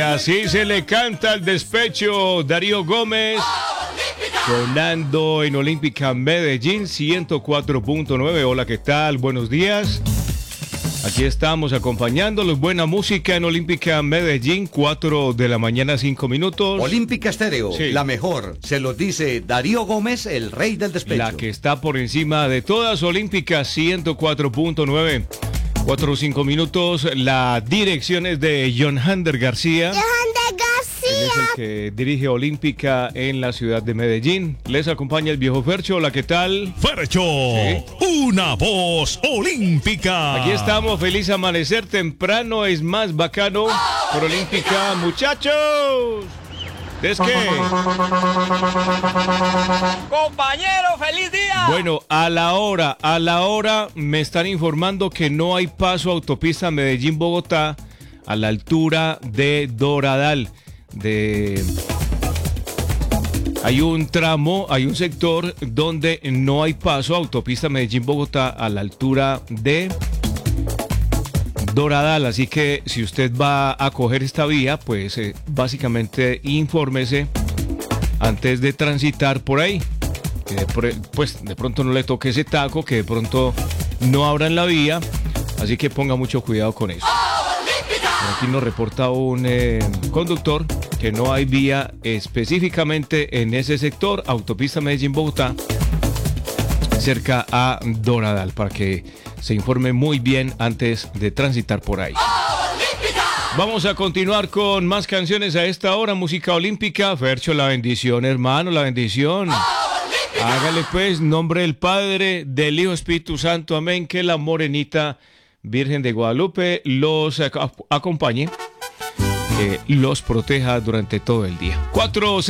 Así se le canta al despecho Darío Gómez, sonando en Olímpica Medellín 104.9. Hola, ¿qué tal? Buenos días. Aquí estamos acompañándolos. Buena música en Olímpica Medellín, 4 de la mañana, 5 minutos. Olímpica Estéreo, sí, la mejor. Se los dice Darío Gómez, el rey del despecho. La que está por encima de todas. Olímpica 104.9. 4 o 5 minutos. La dirección es de John Hander García. Él es el que dirige Olímpica en la ciudad de Medellín. Les acompaña el viejo Fercho. Hola, ¿qué tal? Fercho, ¿sí? Una voz olímpica. Aquí estamos, feliz amanecer temprano, es más bacano por Olímpica, muchachos. ¿Es qué? Compañero, feliz día. Bueno, a la hora me están informando que no hay paso autopista Medellín-Bogotá a la altura de Doradal. Hay un tramo, hay un sector donde no hay paso autopista Medellín-Bogotá a la altura de Doradal, así que si usted va a coger esta vía, pues básicamente infórmese antes de transitar por ahí, que pues de pronto no le toque ese taco, que de pronto no abran la vía, así que ponga mucho cuidado con eso. Aquí nos reporta un conductor que no hay vía específicamente en ese sector, autopista Medellín-Bogotá, cerca a Doradal, para que se informe muy bien antes de transitar por ahí. Vamos a continuar con más canciones a esta hora, música olímpica. Fercho, la bendición, hermano, la bendición. Hágale pues, nombre del Padre, del Hijo, Espíritu Santo, amén, que la morenita Virgen de Guadalupe los acompañe, los proteja durante todo el día. 4